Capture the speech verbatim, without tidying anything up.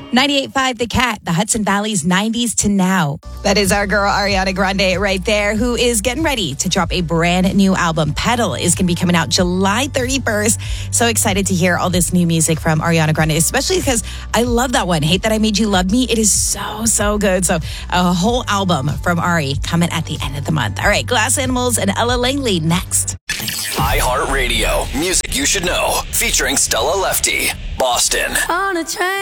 ninety-eight point five The Cat, the Hudson Valley's nineties to now. That is our girl Ariana Grande right there, who is getting ready to drop a brand new album. Pedal is going to be coming out July thirty-first. So excited to hear all this new music from Ariana Grande, especially because I love that one, Hate That I Made You Love Me. It is so, so good. So a whole album from Ari coming at the end of the month. All right, Glass Animals and Ella Langley next. iHeartRadio, music you should know, featuring Stella Lefty, Boston. On a train.